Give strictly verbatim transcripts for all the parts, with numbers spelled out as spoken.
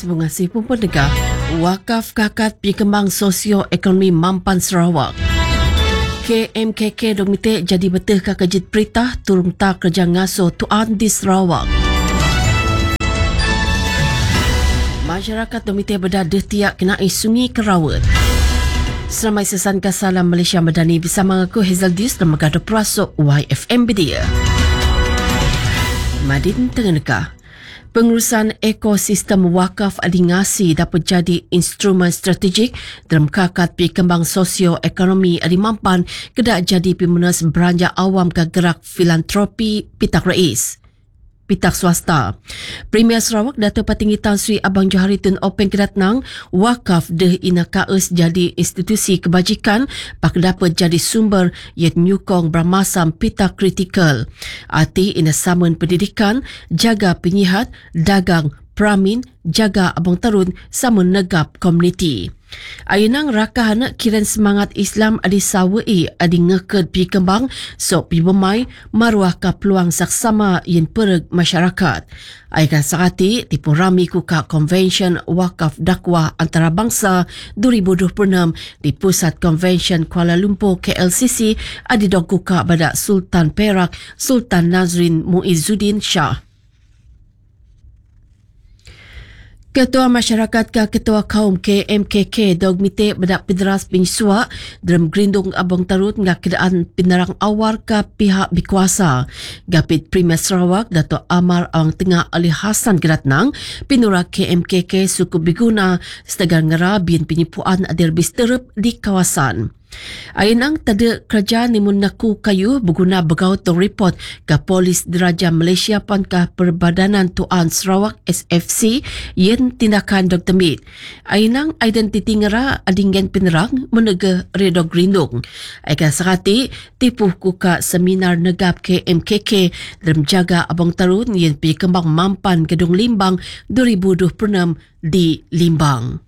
mengasihi pendengar, Wakaf Kakat Pikembang Sosio-Ekonomi Mampan Sarawak. K M K K Domite jadi betul ka kejit perintah turun tak kerja ngasuh tuan di Sarawak. Masyarakat Domite berdada tiak kenai sungai Kerawat. Seramai sesan kasalam Malaysia Madani bersama aku Hazel Dius dan Megado Perasuk Y F M Media. Madin Tengenekah. Pengurusan ekosistem wakaf adingasi dapat jadi instrumen strategik dalam kakat pikembang sosio-ekonomi adi mampan kedak jadi pemenas belanja awam ke gerak filantropi pitak rais. Pitak swasta. Premier Sarawak Dato' Patinggi Tan Sri Abang Johari Tun Openg Kedatnang, wakaf deh ina kaes jadi institusi kebajikan pak dapat jadi sumber yet nyukong bermasam pitak kritikal. Arti ina samun pendidikan, jaga penyihat, dagang, peramin, jaga abang tarun sama negap komuniti. Ayunang rakah kiran semangat Islam adi sawai adi ngeked pi kembang sok pi bemai maruah ka peluang saksama yen pereg masyarakat. Aykan sakati tipu rami kuka Convention Wakaf Dakwah Antarabangsa dua ribu dua puluh enam di Pusat Convention Kuala Lumpur K L C C adi dok kuka pada Sultan Perak Sultan Nazrin Muizzuddin Shah. Ketua Masyarakat ke Ketua Kaum K M K K Dogmite bedak Pedras Pinsua dalam gerindung abang tarut ngak kedaan penerang awar ke pihak berkuasa. Gapit Premier Sarawak Dato' Amar Awang Tengah Ali Hassan Geratnang pinura K M K K suku Biguna setegar ngera bin penyipuan adil bisterup di kawasan. Ayunang tada kerja nimun naku kayu berguna begau tong report ke Polis Diraja Malaysia pan ke Perbadanan Tuan Sarawak S F C yen tindakan Doktor Mit. Ayunang identiti ngera adingen penerang menega redog rindung. Aikan sakati tipuh kuka seminar negap K M K K dalam jaga abang tarun yen pi kembang mampan Gedung Limbang dua ribu dua puluh enam di Limbang.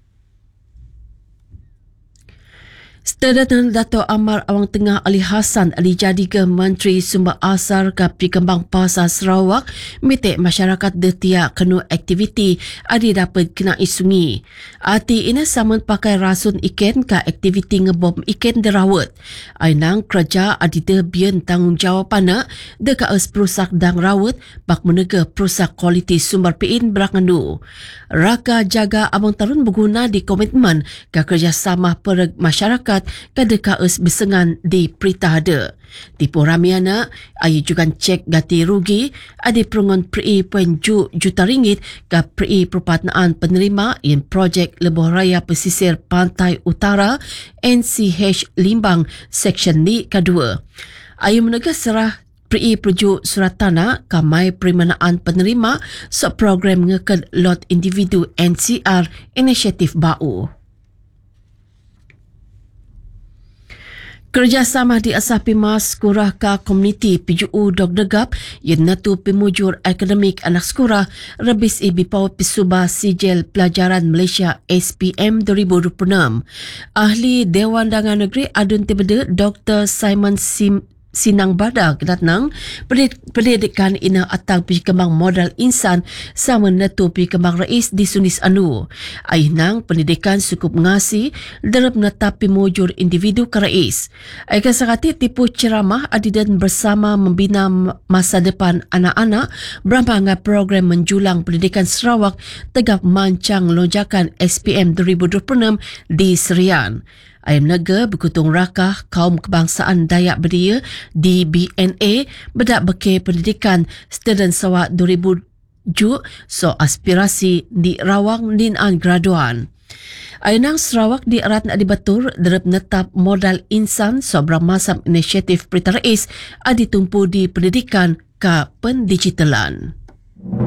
Sedangkan Dato' Amar Awang Tengah Ali Hassan Ali jadi ke Menteri Sumber Asar ke Pikembang Pasar Sarawak mitik masyarakat detia kenu aktiviti adi dapat kena isungi. Arti ini samun pakai rasun ikan ke aktiviti ngebom ikan derawat. Ainang kerja adi de bian tanggungjawab anak deka es perusak dang rawat bak menega perusak kualiti sumber piin berangandu. Raka jaga abang tarun berguna di komitmen ke kerjasama pereg masyarakat kada kaes besengan di perintah ada. Tipu ramiana, ayu juga cek gati rugi, ada perungan peri poin ju juta ringgit ke peri perpatanaan penerima yang projek Lebuh Raya Pesisir Pantai Utara N C H Limbang Seksyen D kedua. Ayu menegah serah peri perju surat tanah kamai perimanaan penerima sok program ngeked lot individu N C R inisiatif bau. Kerjasama di asah pimas sekolah ke komuniti P J U Dog Degap yang natu pemujur akademik anak sekolah rebis ibi pawat pisuba sijil pelajaran Malaysia S P M dua ribu dua puluh enam. Ahli Dewan Dagangan Negeri Adun Tibeda Doktor Simon Sim Sinang Badak Kedatnang pendidikan ina atang pikembang modal insan sama natu pikembang rais di Sunis Anu. Ainang pendidikan cukup ngasi darab netap pimujur individu ke rais. Aikan sakati tipu ceramah adidan bersama membina masa depan anak-anak berampangan program menjulang pendidikan Sarawak tegap mancang lonjakan S P M dua ribu dua puluh enam di Serian. Ayam Naga berkutung rakah kaum kebangsaan Dayak Beria di B N A bedak beke pendidikan student sawak dua ribu juk so aspirasi di rawang ninaan graduan. Ayunang Sarawak di erat nak dibatur derap netap modal insan sobra masam inisiatif Perintah Rais adi tumpu di pendidikan ke pendigitalan.